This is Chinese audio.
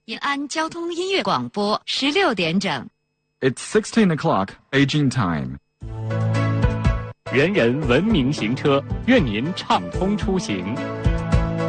延安交通音乐广播16点整。 It's 16 o'clock, Beijing time. 人人文明行车，愿您畅通出行。